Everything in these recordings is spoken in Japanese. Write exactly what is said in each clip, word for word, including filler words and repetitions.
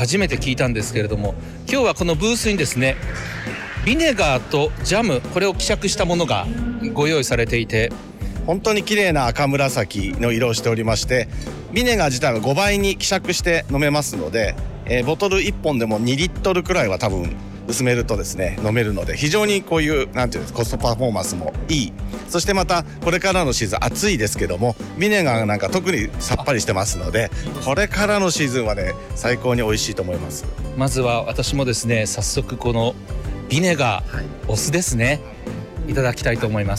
初めて聞いたんですけれども、今日はこのブースにですね、ビネガーとジャム、これを希釈したものがご用意されていて、 本当に綺麗な赤紫の色をしておりまして、ビネガー自体はごばいに希釈して飲めますので、えー、ボトルいっぽんでもにリットルくらいは多分薄めるとですね飲めるので、非常にこういうなんていうんですか、コストパフォーマンスもいい。そしてまたこれからのシーズン暑いですけども、ビネガーなんか特にさっぱりしてますので、これからのシーズンはね最高に美味しいと思います。 まずは私もですね、早速このビネガー、はい、お酢ですね、いただきたいと思います。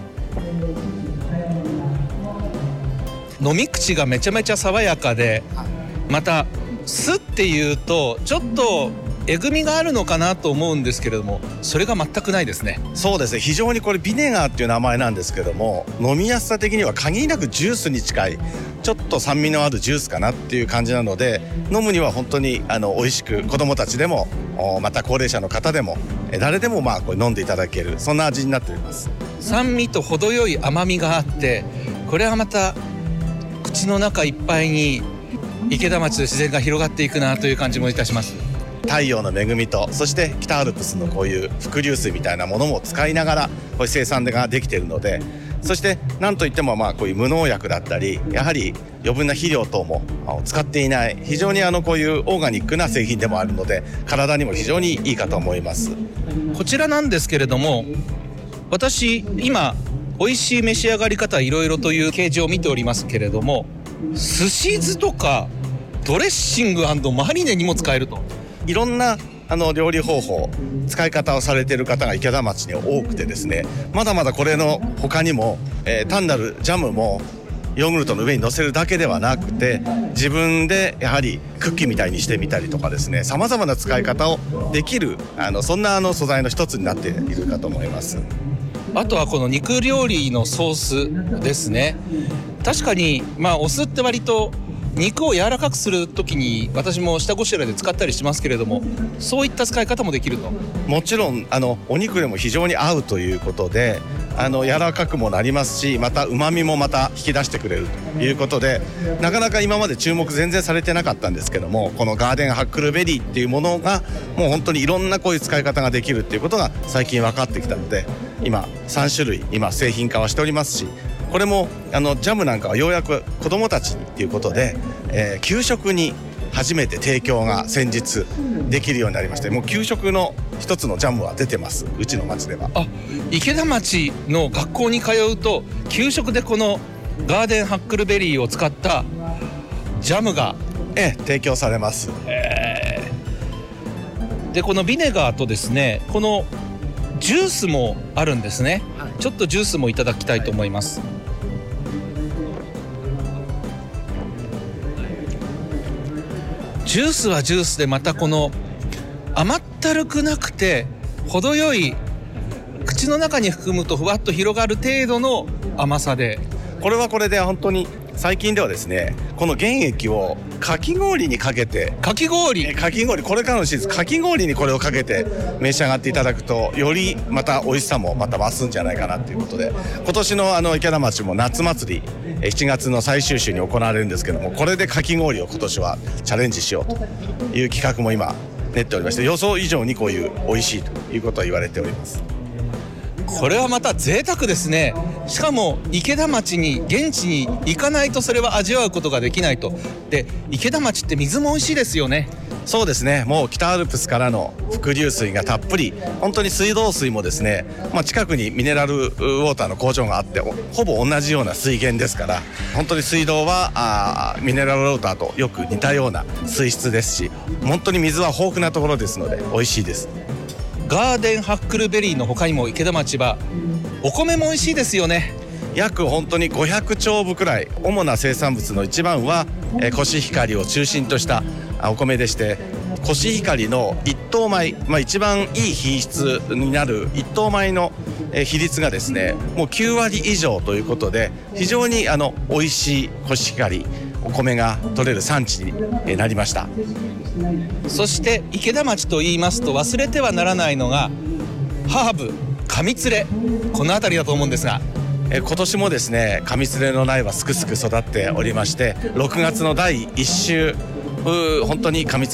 飲み口がめちゃめちゃ爽やかで、また酢っていうとちょっとえぐみがあるのかなと思うんですけれども、それが全くないですね。 そうですね、非常にこれビネガーっていう名前なんですけども、飲みやすさ的には限りなくジュースに近い、ちょっと酸味のあるジュースかなっていう感じなので、飲むには本当にあの美味しく、子どもたちでもまた高齢者の方でも誰でもまあこれ飲んでいただける、そんな味になっております。 酸味と程よい甘みがあって、これはまた口の中いっぱいに池田町の自然が広がっていくなという感じもいたします。 太陽の恵みと、そして北アルプスのこういう伏流水みたいなものも使いながらこういう生産ができているので、そしてなんといってもまあこういう無農薬だったり、やはり余分な肥料等も使っていない、非常にあのこういうオーガニックな製品でもあるので、体にも非常にいいかと思います。 こちらなんですけれども、私今美味しい召し上がり方いろいろという掲示を見ておりますけれども、寿司酢とかドレッシング&マリネにも使えると。 いろんなあの料理方法、使い方をされている方が池田町に多くてですね、まだまだこれの他にも、えー、単なるジャムもヨーグルトの上に乗せるだけではなくて、自分でやはりクッキーみたいにしてみたりとかですね、さまざまな使い方をできる、あのそんなあの素材の一つになっているかと思います。 あとはこの肉料理のソースですね。確かにまあお酢って割と肉を柔らかくするときに私も下ごしらえで使ったりしますけれども、そういった使い方もできると。 もちろんあのお肉でも非常に合うということで、あの柔らかくもなりますし、また旨味もまた引き出してくれるということで、なかなか今まで注目全然されてなかったんですけども、このガーデンハックルベリーっていうものがもう本当にいろんなこういう使い方ができるっていうことが最近分かってきたので、今さんしゅるい今製品化はしておりますし、これもあのジャムなんかはようやく子どもたちにっていうことで、えー、給食に初めて提供が先日できるようになりまして、もう給食の一つのジャムは出てます、うちの町では。 あ、池田町の学校に通うと給食でこのガーデンハックルベリーを使ったジャムが、 ええ、提供されます。 えー、でこのビネガーとですね、このジュースもあるんですね、はい、ちょっとジュースもいただきたいと思います、はい。ジュースはジュースでまたこの甘ったるくなくて程よい、口の中に含むとふわっと広がる程度の甘さで、 これはこれで本当に最近ではですね、この原液をかき氷にかけて、 かき氷かき氷、これからのシーズンかき氷にこれをかけて召し上がっていただくと、よりまた美味しさもまた増すんじゃないかなということで、今年のあの池田町も夏祭りしちがつの最終週に行われるんですけども、これでかき氷を今年はチャレンジしようという企画も今練っておりまして、予想以上にこういう美味しいということを言われております。 これはまた贅沢ですね。しかも池田町に現地に行かないとそれは味わうことができないと。で池田町って水も美味しいですよね。 そうですね、もう北アルプスからの伏流水がたっぷり、本当に水道水もですね、まあ、近くにミネラルウォーターの工場があってほぼ同じような水源ですから、本当に水道はあミネラルウォーターとよく似たような水質ですし、本当に水は豊富なところですので美味しいです。 ガーデンハックルベリーの他にも池田町はお米も美味しいですよね。 約本当にごひゃくちょうぶくらい、主な生産物の一番は、えー、コシヒカリを中心としたお米でして、コシヒカリの一等米、まあ、一番いい品質になる一等米の比率がですね、もうきゅうわり以上ということで、非常にあの美味しいコシヒカリお米が取れる産地になりました。 そして池田町と言いますと忘れてはならないのがハーブ、上連れ、この辺りだと思うんですが、 え今年もですね上連れの苗はすくすく育っておりまして、ろくがつのだいいっ週本当に上連